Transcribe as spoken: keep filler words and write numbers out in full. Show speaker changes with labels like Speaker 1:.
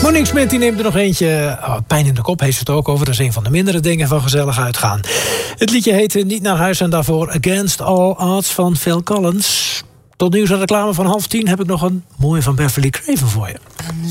Speaker 1: Monique Smit die neemt er nog eentje. Oh, pijn in de kop heeft ze het ook over. Dat is een van de mindere dingen van gezellig uitgaan. Het liedje heette Niet naar huis en daarvoor Against All Odds van Phil Collins. Tot nieuws en reclame van half tien heb ik nog een mooie van Beverly Craven voor je.